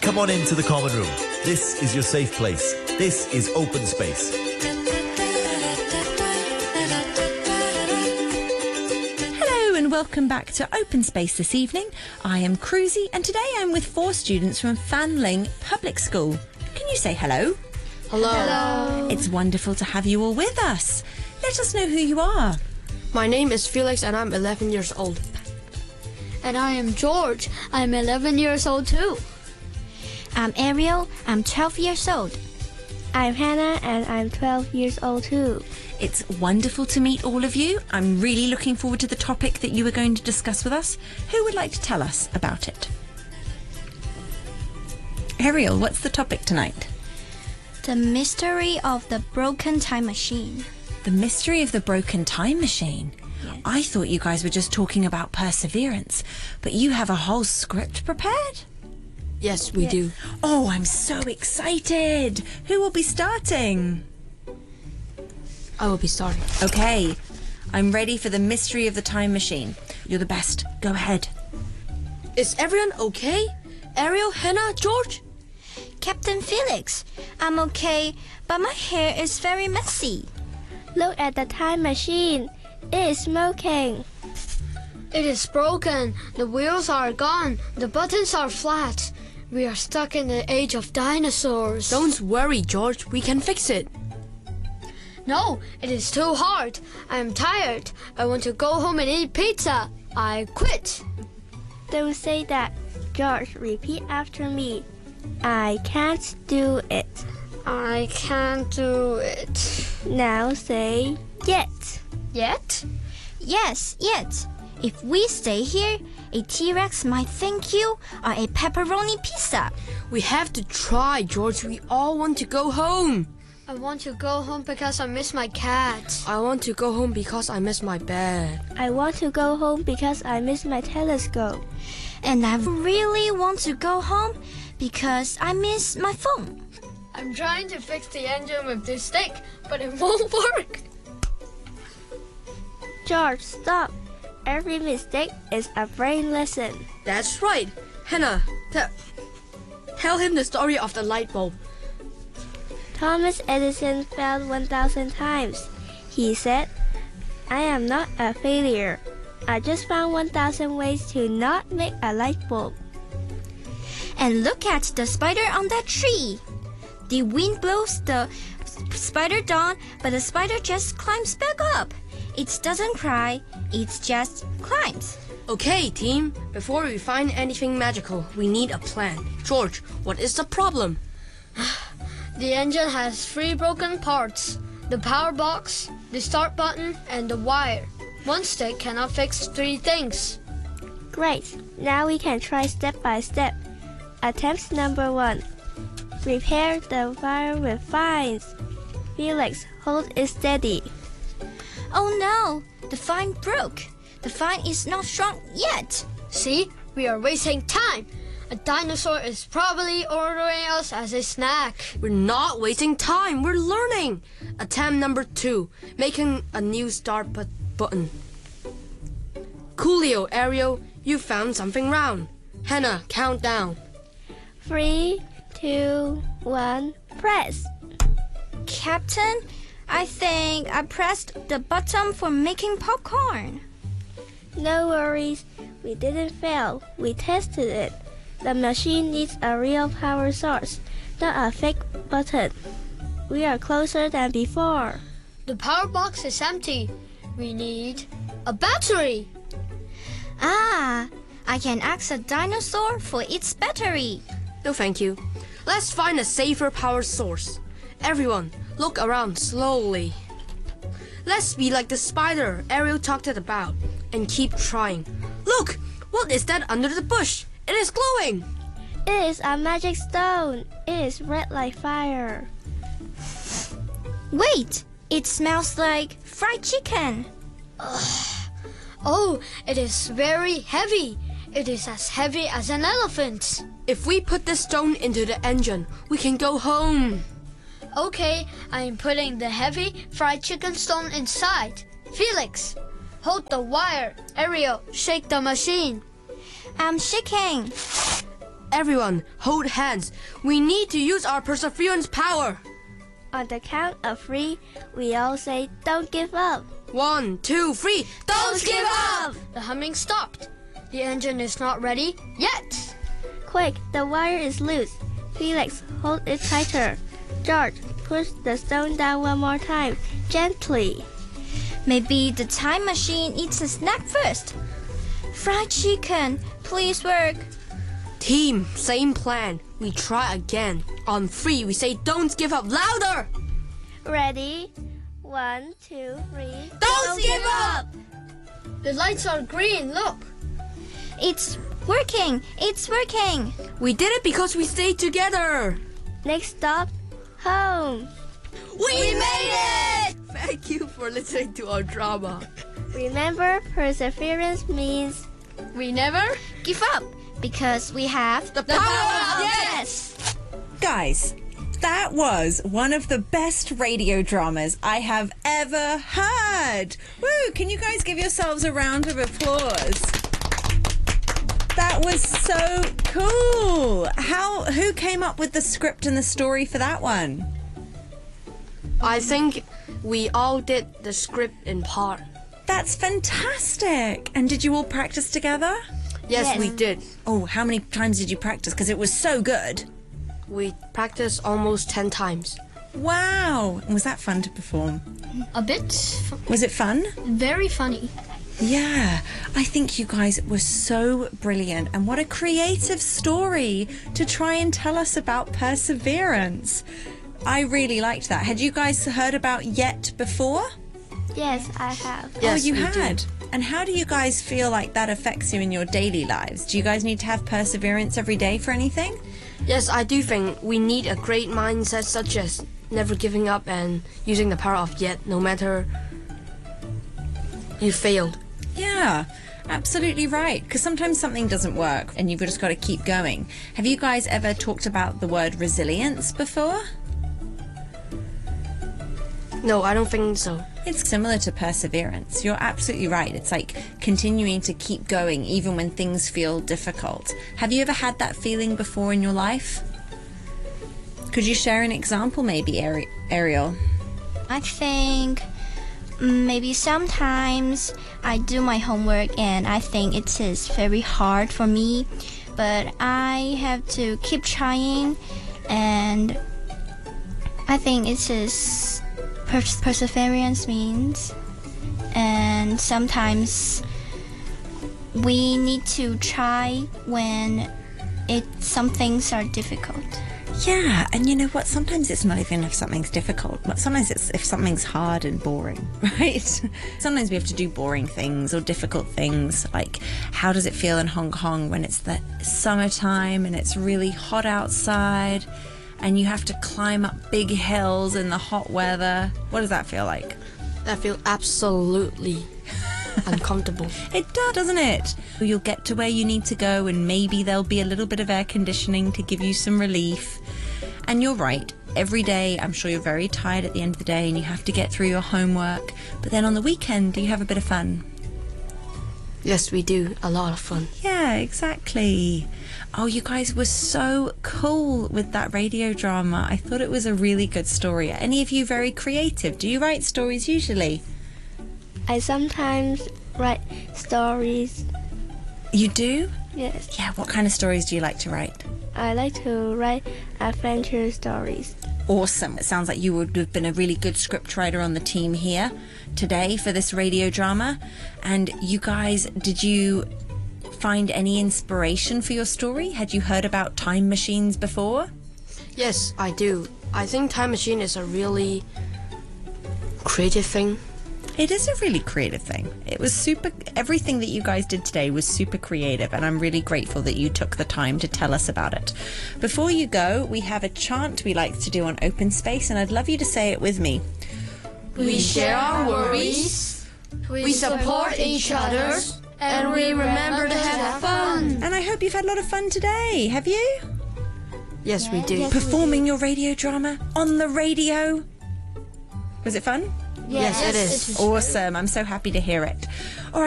Come on into the common room. This is your safe place. This is open space. Hello and welcome back to Open Space this evening. I am Cruzy and today I'm with 4 students from Fanling Public School. Can you say hello? Hello. Hello. It's wonderful to have you all with us. Let us know who you are. My name is Felix and I'm 11 years old. And I am George. I'm 11 years old too. I'm Ariel. I'm 12 years old. I'm Hannah and I'm 12 years old too. It's wonderful to meet all of you. I'm really looking forward to the topic that you are going to discuss with us. Who would like to tell us about it? Ariel, what's the topic tonight? The mystery of the broken time machine. The mystery of the broken time machine. Yes. I thought you guys were just talking about perseverance, but you have a whole script prepared? Yes, we do. Oh, I'm so excited. Who will be starting? I will be starting. Okay, I'm ready for the mystery of the time machine. You're the best. Go ahead. Is everyone okay? Ariel, Hannah, George? Captain Felix, I'm okay, but my hair is very messy. Look at the time machine. It is smoking. It is broken. The wheels are gone. The buttons are flat. We are stuck in the age of dinosaurs. Don't worry, George. We can fix it. No, it is too hard. I am tired. I want to go home and eat pizza. I quit. Don't say that. George, repeat after me. I can't do it. I can't do it. Now say yet. Yet? Yes, yet. If we stay here, a T-Rex might think you are a pepperoni pizza. We have to try, George. We all want to go home. I want to go home because I miss my cat. I want to go home because I miss my bed. I want to go home because I miss my telescope. And I really want to go home because I miss my phone. I'm trying to fix the engine with this stick, but it won't work. George, stop. Every mistake is a brain lesson. That's right. Hannah, tell him the story of the light bulb. Thomas Edison failed 1,000 times. He said, I am not a failure. I just found 1,000 ways to not make a light bulb. And look at the spider on that tree. The wind blows the spider down, but the spider just climbs back up. It doesn't cry, it just climbs. Okay, team. Before we find anything magical, we need a plan. George, what is the problem? The engine has 3 broken parts. The power box, the start button, and the wire. One stick cannot fix 3 things. Great. Now we can try step by step. Attempt number 1. Repair the wire with fines. Felix, hold it steady. Oh no, the vine broke. The vine is not strong yet. See, we are wasting time. A dinosaur is probably ordering us as a snack. We're not wasting time. We're learning. Attempt number 2, making a new start button. Coolio, Ariel, you found something round. Hannah, count down. 3, 2, 1, press. Captain, I think I pressed the button for making popcorn. No worries. We didn't fail. We tested it. The machine needs a real power source, not a fake button. We are closer than before. The power box is empty. We need a battery. Ah, I can ask a dinosaur for its battery. No, thank you. Let's find a safer power source. Everyone, look around slowly. Let's be like the spider Ariel talked about and keep trying. Look! What is that under the bush? It is glowing! It is a magic stone. It is red like fire. Wait, it smells like fried chicken. Oh, it is very heavy. It is as heavy as an elephant. If we put this stone into the engine, we can go home. Okay, I am putting the heavy fried chicken stone inside. Felix, hold the wire. Ariel, shake the machine. I'm shaking. Everyone, hold hands. We need to use our perseverance power. On the count of 3, we all say, don't give up. 1, 2, 3. Don't give up! The humming stopped. The engine is not ready yet. Quick, the wire is loose. Felix, hold it tighter. George, push the stone down one more time, gently. Maybe the time machine eats a snack first. Fried chicken, please work. Team, same plan. We try again. On 3, we say don't give up. Louder! Ready? 1, 2, 3. Don't give up! The lights are green, look. It's working. It's working. We did it because we stayed together. Next stop, home. We made it! Thank you for listening to our drama. Remember, perseverance means We never Give up because we have The power of yes! Guys, that was one of the best radio dramas I have ever heard. Woo! Can you guys give yourselves a round of applause? That was so cool. Who came up with the script and the story for that one? I think we all did the script in part. That's fantastic. And did you all practice together? Yes, we did. Oh, how many times did you practice? Because it was so good. We practiced almost 10 times. Wow. And was that fun to perform? a bit Was it fun? very funny. Yeah, I think you guys were so brilliant, and what a creative story to try and tell us about perseverance. I really liked that. Had you guys heard about Yet before? yes, I have. Yes, oh, you we had. did. And how do you guys feel like that affects you in your daily lives? Do you guys need to have perseverance every day for anything? Yes, I do think we need a great mindset such as never giving up and using the power of yet, no matter you failed. Yeah, absolutely right. Because sometimes something doesn't work and you've just got to keep going. Have you guys ever talked about the word resilience before? No, I don't think so. It's similar to perseverance. You're absolutely right. It's like continuing to keep going even when things feel difficult. Have you ever had that feeling before in your life? Could you share an example maybe, Ariel? I think maybe sometimes I do my homework and I think it is very hard for me, but I have to keep trying, and I think it is perseverance means, and sometimes we need to try when some things are difficult. Yeah, and you know what? Sometimes it's not even if something's difficult. Sometimes it's if something's hard and boring, right? Sometimes we have to do boring things or difficult things. Like, how does it feel in Hong Kong when it's the summertime and it's really hot outside and you have to climb up big hills in the hot weather? What does that feel like? I feel absolutely uncomfortable. It does, doesn't it? You'll get to where you need to go and maybe there'll be a little bit of air conditioning to give you some relief. And you're right, every day I'm sure you're very tired at the end of the day and you have to get through your homework. But then on the weekend, you have a bit of fun. Yes, we do. A lot of fun. Yeah, exactly. Oh, you guys were so cool with that radio drama. I thought it was a really good story. Are any of you very creative? Do you write stories usually? I sometimes write stories. You do? Yes, Yeah, what kind of stories do you like to write? I like to write adventure stories. Awesome. It sounds like you would have been a really good scriptwriter on the team here today for this radio drama. And you guys, did you find any inspiration for your story? Had you heard about time machines before? Yes, I do. I think Time Machine is a really creative thing. It is a really creative thing. It was everything that you guys did today was super creative, and I'm really grateful that you took the time to tell us about it. Before you go, we have a chant we like to do on Open Space, and I'd love you to say it with me. We share our worries, we support each other, and we remember to have fun. And I hope you've had a lot of fun today. Have you? Yes, we do. Performing your radio drama on the radio. Was it fun? Yes, it is. Awesome. I'm so happy to hear it. All right.